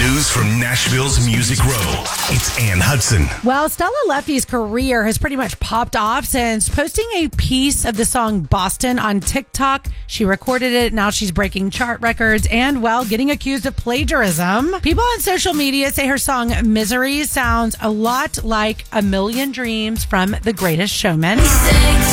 News from Nashville's Music Row. It's Ann Hudson. Well, Stella Leffy's career has pretty much popped off since posting a piece of the song Boston on TikTok. She recorded it. Now she's breaking chart records and, well, getting accused of plagiarism. People on social media say her song Misery sounds a lot like A Million Dreams from The Greatest Showman.